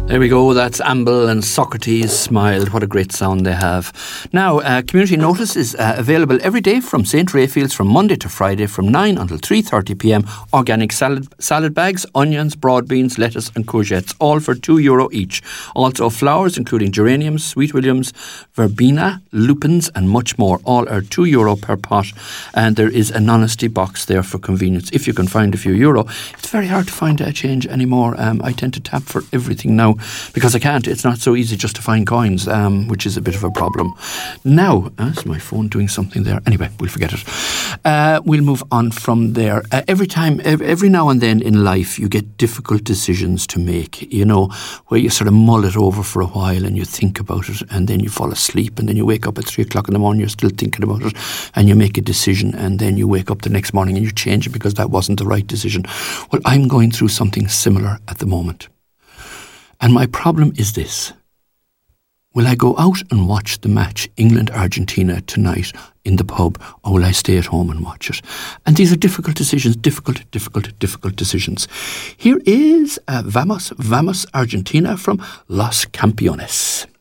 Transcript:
There we go, that's Amble and Socrates Smiled. What a great sound they have. Now, Community Notice is available every day from St. Raphael's from Monday to Friday from 9 until 3:30pm. Organic salad bags, onions, broad beans, lettuce and courgettes, all for €2 each. Also flowers including geraniums, sweet williams, verbena, lupins and much more. All are €2 per pot, and there is an honesty box there for convenience if you can find a few euro. It's very hard to find a change anymore. I tend to tap for everything now because I can't. It's not so easy just to find coins, which is a bit of a problem. Now, is my phone doing something there? Anyway, we'll forget it. We'll move on from there. Every now and then in life, you get difficult decisions to make, you know, where you sort of mull it over for a while and you think about it and then you fall asleep and then you wake up at 3 o'clock in the morning, you're still thinking about it and you make a decision and then you wake up the next morning and you change it because that wasn't the right decision. Well, I'm going through something similar at the moment. And my problem is this. Will I go out and watch the match England-Argentina tonight in the pub, or will I stay at home and watch it? And these are difficult decisions, difficult decisions. Here is Vamos Argentina from Los Campeones.